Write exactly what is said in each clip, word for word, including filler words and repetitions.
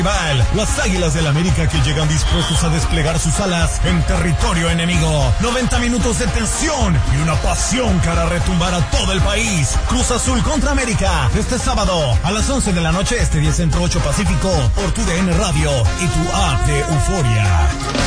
Las Águilas del América que llegan dispuestos a desplegar sus alas en territorio enemigo. noventa minutos de tensión y una pasión que hará retumbar a todo el país. Cruz Azul contra América este sábado a las once de la noche, este diez Centro ocho Pacífico, por tu D N Radio y tu app de Euforia.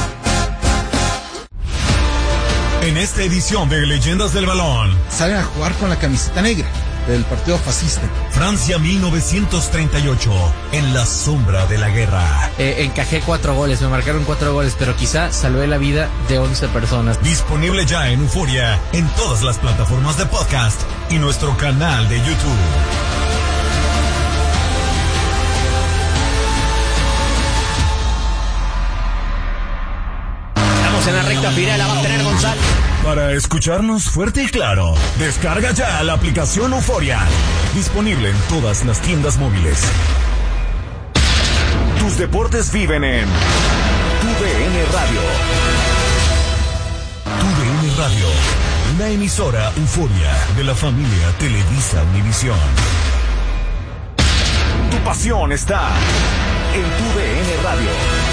En esta edición de Leyendas del Balón, salen a jugar con la camiseta negra del partido fascista. Francia mil novecientos treinta y ocho, en la sombra de la guerra. Eh, encajé cuatro goles, me marcaron cuatro goles, pero quizá salvé la vida de once personas. Disponible ya en Euforia, en todas las plataformas de podcast y nuestro canal de YouTube. Estamos en la recta final, la va a tener Gonzalo. Para escucharnos fuerte y claro, descarga ya la aplicación Euforia. Disponible en todas las tiendas móviles. Tus deportes viven en tu D N Radio. tu D N Radio, una emisora Euforia de la familia Televisa Univisión. Tu pasión está en tu D N Radio.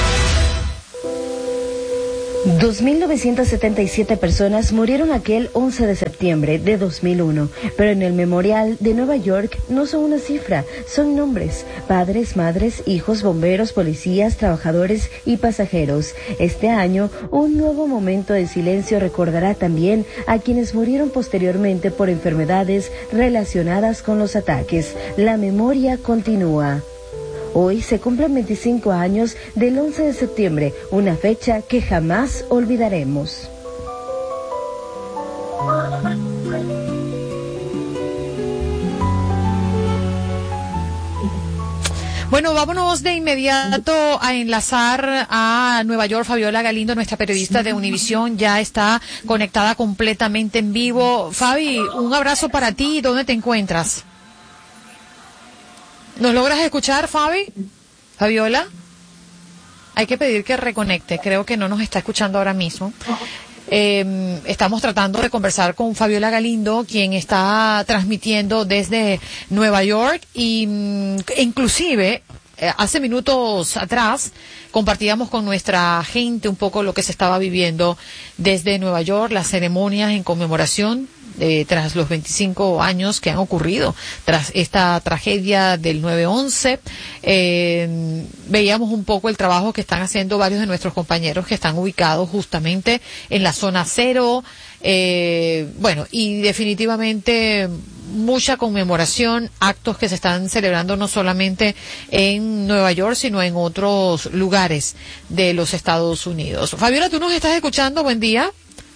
dos mil novecientas setenta y siete personas murieron aquel once de septiembre de dos mil uno, pero en el memorial de Nueva York no son una cifra, son nombres: padres, madres, hijos, bomberos, policías, trabajadores y pasajeros. Este año, un nuevo momento de silencio recordará también a quienes murieron posteriormente por enfermedades relacionadas con los ataques. La memoria continúa. Hoy se cumplen veinticinco años del once de septiembre, una fecha que jamás olvidaremos. Bueno, vámonos de inmediato a enlazar a Nueva York. Fabiola Galindo, nuestra periodista de Univisión, ya está conectada completamente en vivo. Fabi, un abrazo para ti. ¿Dónde te encuentras? ¿Nos logras escuchar, Fabi? ¿Fabiola? Hay que pedir que reconecte. Creo que no nos está escuchando ahora mismo. Eh, estamos tratando de conversar con Fabiola Galindo, quien está transmitiendo desde Nueva York y mm, inclusive eh, hace minutos atrás compartíamos con nuestra gente un poco lo que se estaba viviendo desde Nueva York, las ceremonias en conmemoración Eh, tras los veinticinco años que han ocurrido tras esta tragedia del nueve once. Eh, veíamos un poco el trabajo que están haciendo varios de nuestros compañeros que están ubicados justamente en la zona cero. Eh, bueno, y definitivamente mucha conmemoración, actos que se están celebrando no solamente en Nueva York, sino en otros lugares de los Estados Unidos. Fabiola, ¿tú nos estás escuchando? Buen día.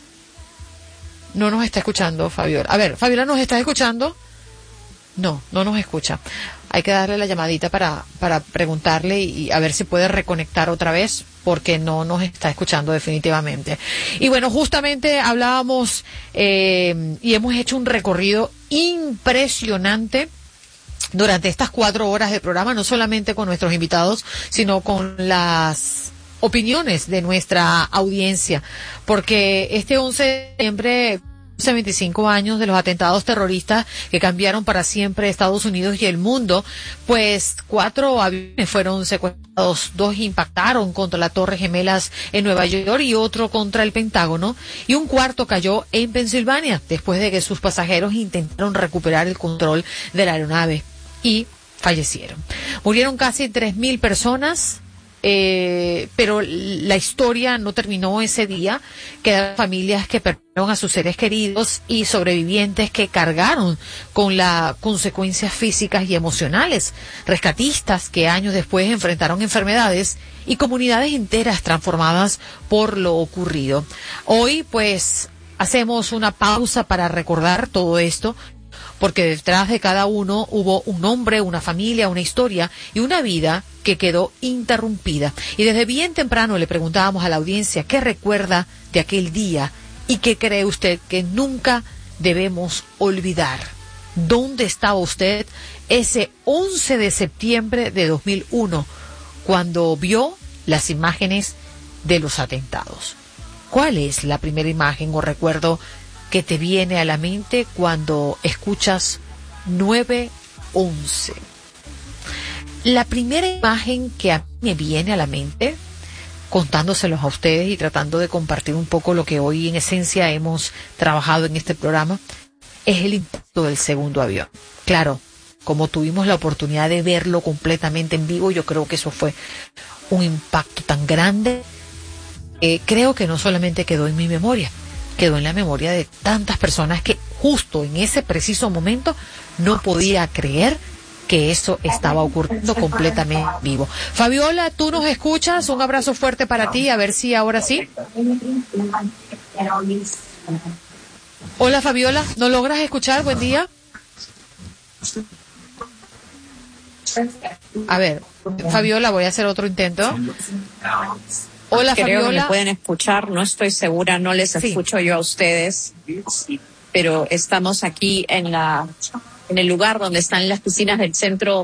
No nos está escuchando, Fabiola. A ver, Fabiola, ¿nos estás escuchando? No, no nos escucha. Hay que darle la llamadita para, para preguntarle y, y a ver si puede reconectar otra vez, porque no nos está escuchando definitivamente. Y bueno, justamente hablábamos eh, y hemos hecho un recorrido impresionante durante estas cuatro horas de programa, no solamente con nuestros invitados, sino con las opiniones de nuestra audiencia, porque este once de septiembre, hace veinticinco años de los atentados terroristas que cambiaron para siempre Estados Unidos y el mundo, pues cuatro aviones fueron secuestrados, dos impactaron contra la Torre Gemelas en Nueva York y otro contra el Pentágono, y un cuarto cayó en Pensilvania después de que sus pasajeros intentaron recuperar el control de la aeronave y fallecieron. Murieron casi tres mil personas. Eh, pero la historia no terminó ese día. Quedaron familias que perdieron a sus seres queridos y sobrevivientes que cargaron con las consecuencias físicas y emocionales, rescatistas que años después enfrentaron enfermedades y comunidades enteras transformadas por lo ocurrido. Hoy pues hacemos una pausa para recordar todo esto, porque detrás de cada uno hubo un nombre, una familia, una historia y una vida que quedó interrumpida. Y desde bien temprano le preguntábamos a la audiencia qué recuerda de aquel día y qué cree usted que nunca debemos olvidar. ¿Dónde estaba usted ese once de septiembre de dos mil uno cuando vio las imágenes de los atentados? ¿Cuál es la primera imagen o recuerdo que te viene a la mente cuando escuchas nueve once? La primera imagen que a mí me viene a la mente, contándoselos a ustedes y tratando de compartir un poco lo que hoy en esencia hemos trabajado en este programa, es el impacto del segundo avión. Claro, como tuvimos la oportunidad de verlo completamente en vivo, yo creo que eso fue un impacto tan grande, eh, creo que no solamente quedó en mi memoria, quedó en la memoria de tantas personas que justo en ese preciso momento no podía creer que eso estaba ocurriendo completamente vivo. Fabiola, ¿tú nos escuchas? Un abrazo fuerte para ti, a ver si ahora sí. Hola Fabiola, ¿no logras escuchar? Buen día. A ver, Fabiola, voy a hacer otro intento. Hola Creo Fabiola. que me pueden escuchar, no estoy segura, no les Sí. escucho yo a ustedes, pero estamos aquí en la en el lugar donde están las piscinas del Centro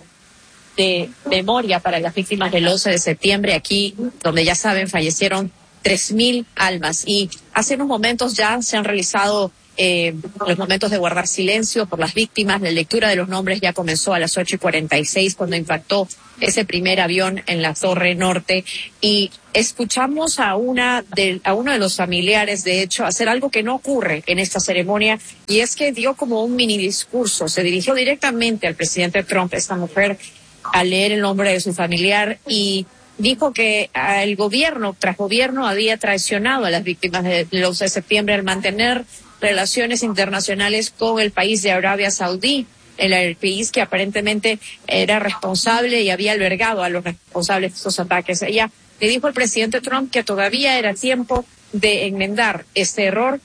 de Memoria para las Víctimas del once de septiembre, aquí donde ya saben fallecieron tres mil almas, y hace unos momentos ya se han realizado eh, los momentos de guardar silencio por las víctimas. La lectura de los nombres ya comenzó a las ocho y cuarenta y seis cuando impactó ese primer avión en la Torre Norte, y escuchamos a una de, a uno de los familiares, de hecho, hacer algo que no ocurre en esta ceremonia, y es que dio como un mini discurso, se dirigió directamente al presidente Trump, esta mujer, a leer el nombre de su familiar, y dijo que el gobierno tras gobierno había traicionado a las víctimas del once de septiembre al mantener relaciones internacionales con el país de Arabia Saudí, el país que aparentemente era responsable y había albergado a los responsables de estos ataques. Ella le dijo al presidente Trump que todavía era tiempo de enmendar este error,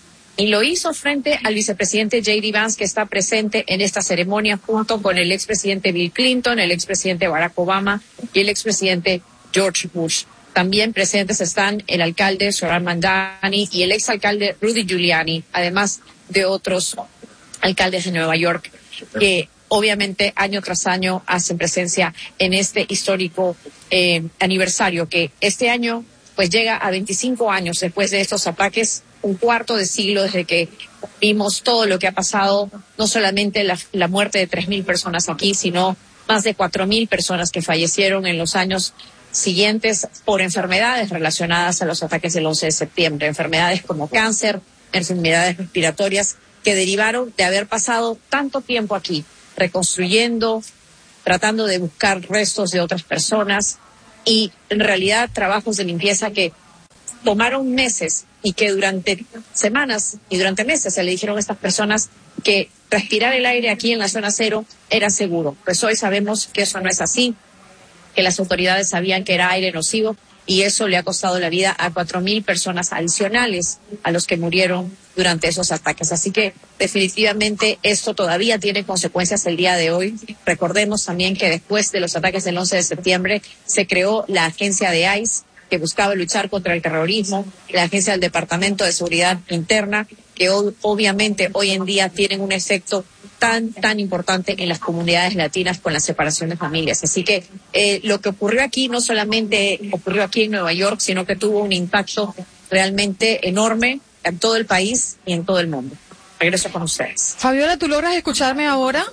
y lo hizo frente al vicepresidente J D Vance, que está presente en esta ceremonia junto con el expresidente Bill Clinton, el expresidente Barack Obama y el expresidente George Bush. También presentes están el alcalde Zohran Mamdani y el exalcalde Rudy Giuliani, además de otros alcaldes de Nueva York que obviamente año tras año hacen presencia en este histórico eh, aniversario, que este año pues llega a veinticinco años después de estos ataques, un cuarto de siglo desde que vimos todo lo que ha pasado, no solamente la, la muerte de tres mil personas aquí, sino más de cuatro mil personas que fallecieron en los años siguientes por enfermedades relacionadas a los ataques del once de septiembre, enfermedades como cáncer, enfermedades respiratorias que derivaron de haber pasado tanto tiempo aquí, reconstruyendo, tratando de buscar restos de otras personas, y en realidad trabajos de limpieza que tomaron meses y que durante semanas y durante meses se le dijeron a estas personas que respirar el aire aquí en la zona cero era seguro. Pues hoy sabemos que eso no es así, que las autoridades sabían que era aire nocivo, y eso le ha costado la vida a cuatro mil personas adicionales a los que murieron durante esos ataques. Así que definitivamente esto todavía tiene consecuencias el día de hoy. Recordemos también que después de los ataques del once de septiembre se creó la agencia de I C E, que buscaba luchar contra el terrorismo, la agencia del Departamento de Seguridad Interna, que o- obviamente hoy en día tienen un efecto tan, tan importante en las comunidades latinas con la separación de familias. Así que eh, lo que ocurrió aquí no solamente ocurrió aquí en Nueva York, sino que tuvo un impacto realmente enorme en todo el país y en todo el mundo. Regreso con ustedes. Fabiola, ¿tú logras escucharme ahora?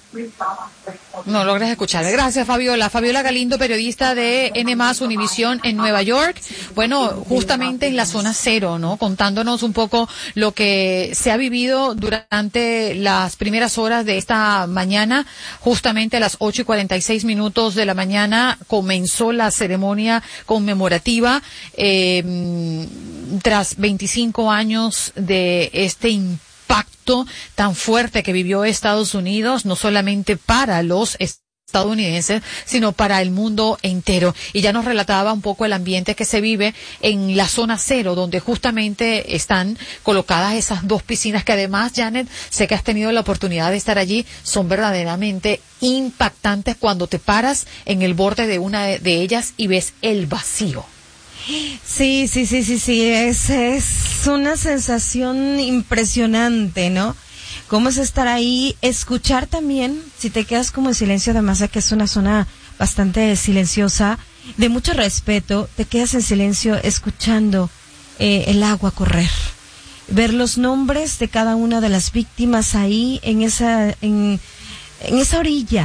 No logras escucharme. Gracias, Fabiola. Fabiola Galindo, periodista de N más Univisión en Nueva York. Bueno, justamente en la zona cero, ¿no? Contándonos un poco lo que se ha vivido durante las primeras horas de esta mañana. Justamente a las ocho y cuarenta y seis minutos de la mañana comenzó la ceremonia conmemorativa eh, tras veinticinco años de este impacto impacto tan fuerte que vivió Estados Unidos, no solamente para los estadounidenses, sino para el mundo entero. Y ya nos relataba un poco el ambiente que se vive en la zona cero, donde justamente están colocadas esas dos piscinas que además, Janet, sé que has tenido la oportunidad de estar allí, son verdaderamente impactantes cuando te paras en el borde de una de ellas y ves el vacío. Sí, sí, sí, sí, sí, es, es una sensación impresionante, ¿no? Cómo es estar ahí, escuchar también, si te quedas como en silencio, además de que es una zona bastante silenciosa, de mucho respeto, te quedas en silencio escuchando eh, el agua correr, ver los nombres de cada una de las víctimas ahí en esa, en, en esa orilla,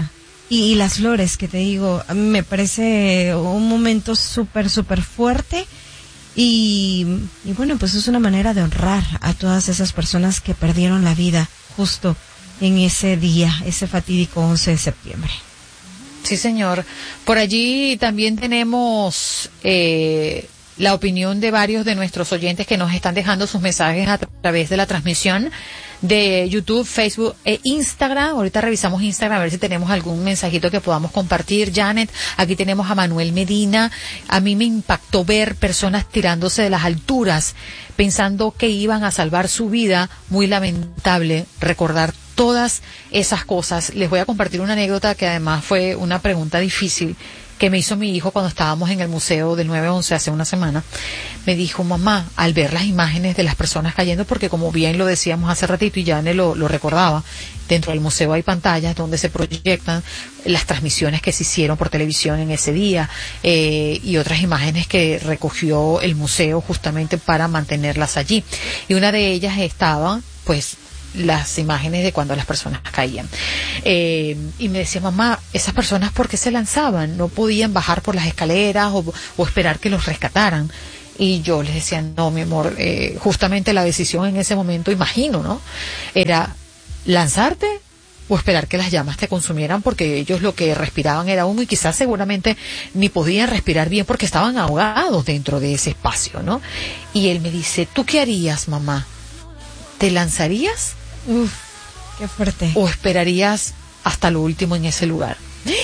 y, y las flores, que te digo, a mí me parece un momento súper, súper fuerte. Y, y bueno, pues es una manera de honrar a todas esas personas que perdieron la vida justo en ese día, ese fatídico once de septiembre. Sí, señor. Por allí también tenemos eh, la opinión de varios de nuestros oyentes que nos están dejando sus mensajes a tra- través de la transmisión de YouTube, Facebook e Instagram. Ahorita revisamos Instagram a ver si tenemos algún mensajito que podamos compartir. Janet, aquí tenemos a Manuel Medina. A mí me impactó ver personas tirándose de las alturas pensando que iban a salvar su vida. Muy lamentable recordar todas esas cosas. Les voy a compartir una anécdota que además fue una pregunta difícil que me hizo mi hijo cuando estábamos en el museo del nueve once hace una semana. Me dijo, mamá, al ver las imágenes de las personas cayendo, porque como bien lo decíamos hace ratito y Yane lo, lo recordaba, dentro del museo hay pantallas donde se proyectan las transmisiones que se hicieron por televisión en ese día eh, y otras imágenes que recogió el museo justamente para mantenerlas allí. Y una de ellas estaba, pues, las imágenes de cuando las personas caían. Eh, y me decía, mamá, esas personas, ¿por qué se lanzaban? No podían bajar por las escaleras o, o esperar que los rescataran. Y yo les decía, no, mi amor, eh, justamente la decisión en ese momento, imagino, ¿no? Era lanzarte o esperar que las llamas te consumieran, porque ellos lo que respiraban era humo y quizás seguramente ni podían respirar bien porque estaban ahogados dentro de ese espacio, ¿no? Y él me dice, ¿tú qué harías, mamá? ¿Te lanzarías? Uf, qué fuerte. ¿O esperarías hasta lo último en ese lugar?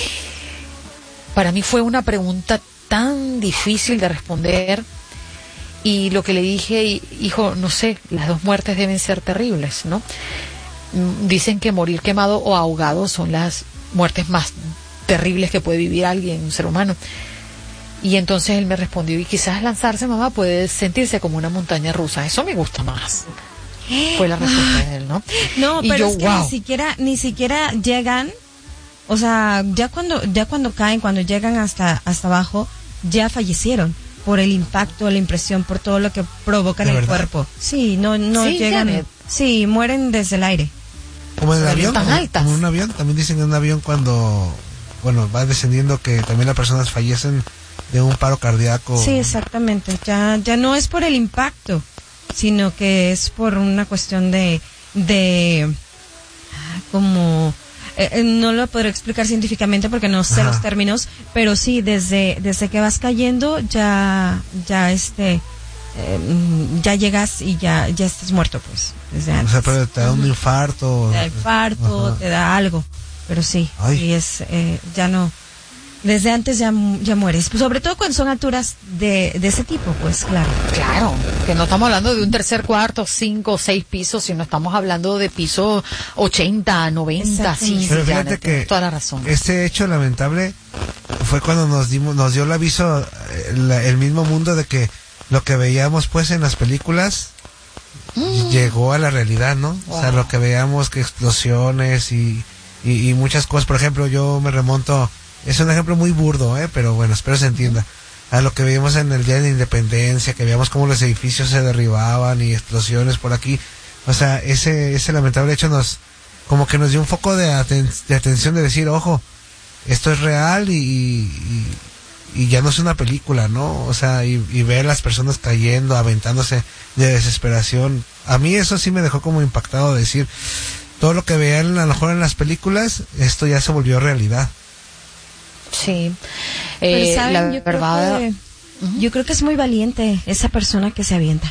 Para mí fue una pregunta tan difícil de responder, y lo que le dije, hijo, no sé, las dos muertes deben ser terribles, ¿no? Dicen que morir quemado o ahogado son las muertes más terribles que puede vivir alguien, un ser humano. Y entonces él me respondió, y quizás lanzarse, mamá, puede sentirse como una montaña rusa. Eso me gusta más. Fue la respuesta de él, ¿no? No, y pero yo, es que wow. ni siquiera, ni siquiera llegan, o sea, ya cuando, ya cuando caen, cuando llegan hasta, hasta abajo, ya fallecieron por el impacto, la impresión, por todo lo que provoca en el cuerpo. Sí, no, no Sí, llegan, Janet. sí, mueren desde el aire. Como en el avión, Tan como, altas. como un avión, también dicen en un avión cuando, bueno, va descendiendo, que también las personas fallecen de un paro cardíaco. Sí, exactamente, ya, ya no es por el impacto, sino que es por una cuestión de, de, como, eh, no lo podré explicar científicamente porque no sé Ajá. los términos, pero sí, desde, desde que vas cayendo, ya, ya este, eh, ya llegas y ya, ya estás muerto, pues, desde O antes. sea, pero te da un infarto. Te da infarto, Ajá. te da algo, pero sí, Ay. y es, eh, ya no, desde antes ya, ya mueres, pues, sobre todo cuando son alturas de, de ese tipo, pues, claro. Claro, que no estamos hablando de un tercer, cuarto, cinco, seis pisos, sino estamos hablando de pisos ochenta, noventa, sí, sí, Pero Janet, fíjate que tienes toda la razón. este hecho lamentable fue cuando nos dimos, nos dio el aviso, eh, la- el mismo mundo, de que lo que veíamos pues en las películas Mm. llegó a la realidad, ¿no? O sea, Wow. lo que veíamos, que explosiones y, y, y muchas cosas. Por ejemplo, yo me remonto, es un ejemplo muy burdo, ¿eh? Pero bueno, espero se entienda. A lo que veíamos en el Día de la Independencia, que veíamos cómo los edificios se derribaban y explosiones por aquí. O sea, ese, ese lamentable hecho nos, como que nos dio un foco de, aten- de atención, de decir, ojo, esto es real y, y, y ya no es una película, ¿no? O sea, y, y ver las personas cayendo, aventándose de desesperación. A mí eso sí me dejó como impactado, de decir, todo lo que veían a lo mejor en las películas, esto ya se volvió realidad. Sí, Pero, eh, ¿saben? la yo, creo verdad, que, yo creo que es muy valiente esa persona que se avienta.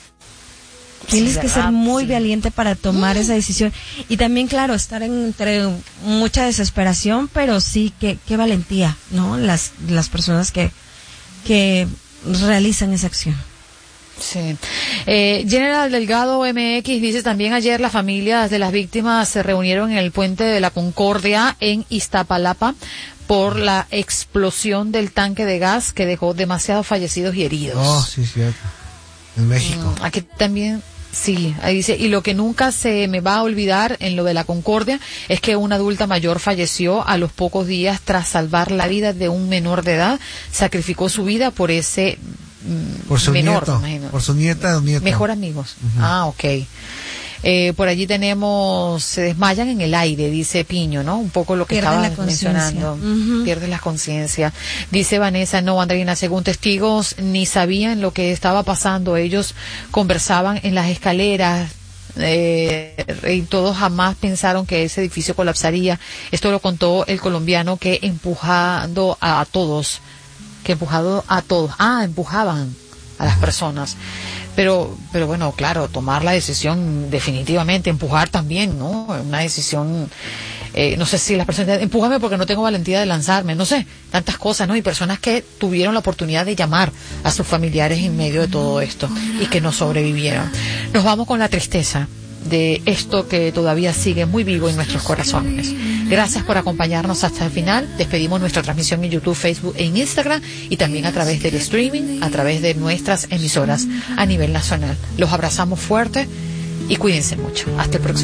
Tienes sí, que ¿verdad? ser muy Sí. valiente para tomar esa decisión. Y también, claro, estar entre mucha desesperación, pero sí, qué, qué valentía, ¿no? Las, las personas que, que realizan esa acción. Sí. Eh, General Delgado M X dice también, ayer las familias de las víctimas se reunieron en el puente de la Concordia en Iztapalapa por la explosión del tanque de gas que dejó demasiados fallecidos y heridos. Oh, sí, cierto. En México. Mm, aquí también, sí, ahí dice, y lo que nunca se me va a olvidar en lo de la Concordia es que una adulta mayor falleció a los pocos días tras salvar la vida de un menor de edad, sacrificó su vida por ese mm, Por su menor, nieto. me imagino. Por su nieta o nieto. Mejor amigos. Ujú. Ah, ok. Eh, por allí tenemos, se desmayan en el aire, dice Piño, ¿no? Un poco lo que Pierden estaba la mencionando. conciencia. Pierden la conciencia. Dice Vanessa, no, Andreina, según testigos, ni sabían lo que estaba pasando. Ellos conversaban en las escaleras, Eh, y todos jamás pensaron que ese edificio colapsaría. Esto lo contó el colombiano que empujando a, a todos, que empujado a todos, ah, empujaban a las personas. Pero, pero bueno, claro, tomar la decisión definitivamente, empujar también, ¿no? Una decisión, eh, no sé si las personas, empújame porque no tengo valentía de lanzarme, no sé, tantas cosas, ¿no? Y personas que tuvieron la oportunidad de llamar a sus familiares en medio de todo esto y que no sobrevivieron. Nos vamos con la tristeza de esto que todavía sigue muy vivo en nuestros corazones. Gracias por acompañarnos hasta el final. Despedimos nuestra transmisión en YouTube, Facebook e Instagram y también a través del streaming, a través de nuestras emisoras a nivel nacional. Los abrazamos fuerte y cuídense mucho. Hasta el próximo.